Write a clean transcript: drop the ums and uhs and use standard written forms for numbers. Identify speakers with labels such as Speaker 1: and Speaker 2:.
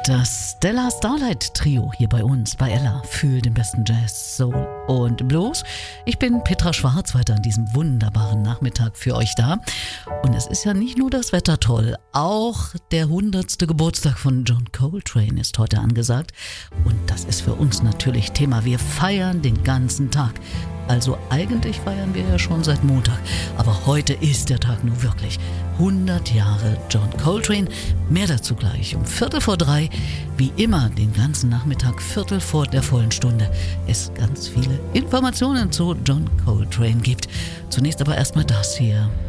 Speaker 1: Das Stellar Starlight Trio hier bei uns, bei Ella, für den besten Jazz, Soul und Blues. Ich bin Petra Schwarz, heute an diesem wunderbaren Nachmittag für euch da. Und es ist ja nicht nur das Wetter toll, auch der 100. Geburtstag von John Coltrane ist heute angesagt. Und das ist für uns natürlich Thema. Wir feiern den ganzen Tag. Also eigentlich feiern wir ja schon seit Montag, aber heute ist der Tag nun wirklich. 100 Jahre John Coltrane, mehr dazu gleich um 2:45, wie immer den ganzen Nachmittag 1/4 vor der vollen Stunde, es ganz viele Informationen zu John Coltrane gibt. Zunächst aber erstmal das hier.